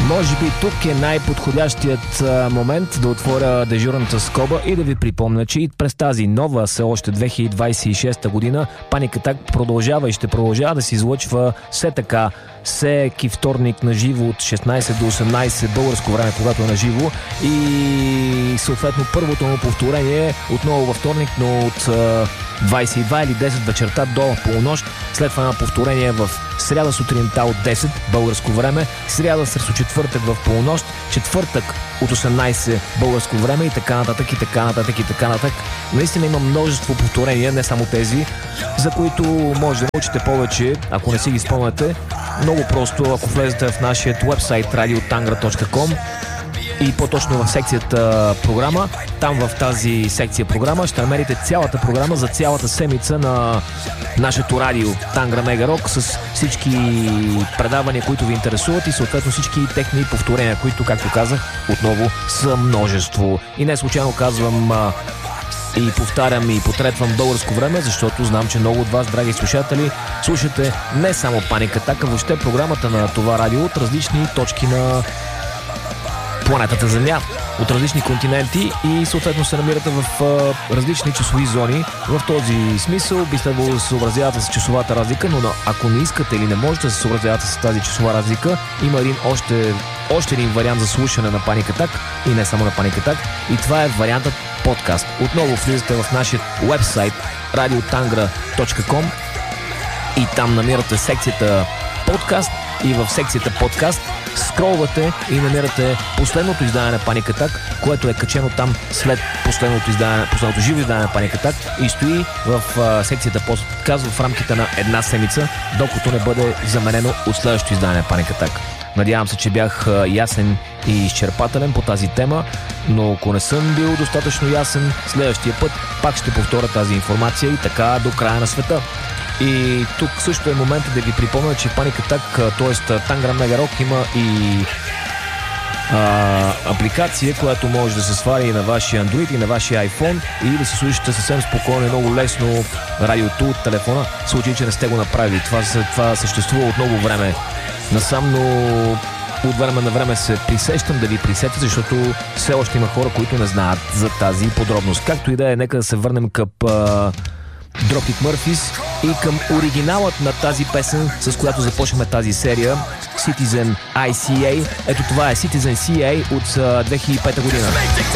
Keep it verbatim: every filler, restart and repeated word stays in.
Може би тук е най-подходящият а, момент да отворя дежурната скоба и да ви припомня, че и през тази нова все още две хиляди двадесет и шеста година Паник Атак продължава и ще продължава да се излъчва все така всеки вторник на живо от шестнадесет до осемнадесет българско време, когато е на живо, и съответно първото му повторение отново във вторник, но от двадесет и два или десет вечерта до полунощ. След това на повторение в сряда сутринта от десет българско време, сряда срещу четвъртък в полунощ, четвъртък от осемнадесет българско време и така нататък, и така нататък, и така нататък. Наистина има множество повторения, не само тези, за които може да научите повече, ако не си ги спомняте. Много просто, ако влезете в нашия уебсайт радио тангра точка ком и по-точно в секцията програма, там в тази секция програма ще намерите цялата програма за цялата седмица на нашето радио Тангра Мега Рок с всички предавания, които ви интересуват и съответно всички техни повторения, които, както казах, отново са множество. И не случайно казвам а, и повтарям и потретвам българско време, защото знам, че много от вас, драги слушатели, слушате не само Паник Атак, а въобще програмата на това радио от различни точки на планетата Земя, от различни континенти и съответно се намирате в а, различни часови зони. В този смисъл би следвало да се съобразявате с часовата разлика, но ако не искате или не можете да се съобразявате с тази часова разлика, има един още, още един вариант за слушане на Паник Атак и не само на Паник Атак, и това е вариантът подкаст. Отново влизате в нашия уебсайт радио тангра точка ком и там намирате секцията подкаст и в секцията подкаст скролвате и намирате последното издание на Паник Атак, което е качено там след последното издание, последното живо издание на Паник Атак и стои в а, секцията подкаст в рамките на една седмица, докато не бъде заменено от следващото издание на Паник Атак. Надявам се, че бях а, ясен и изчерпателен по тази тема, но ако не съм бил достатъчно ясен, следващия път пак ще повторя тази информация и така до края на света. И тук също е момента да ви припомня, че Паник Атак, т.е. Тангра Мега Рок, има и а, апликация, която може да се свари и на вашия Android и на вашия iPhone и да се слушате съвсем спокойно и много лесно радиото от телефона, в случай, че не сте го направили. Това, това съществува от много време насам, но от време на време се присещам да ви присетя, защото все още има хора, които не знаят за тази подробност. Както и да е, нека да се върнем към Dropkick Murphys и към оригиналът на тази песен, с която започваме тази серия, Citizen Ай Си Ей. Ето това е Citizen Си Ей от две хиляди и пета година.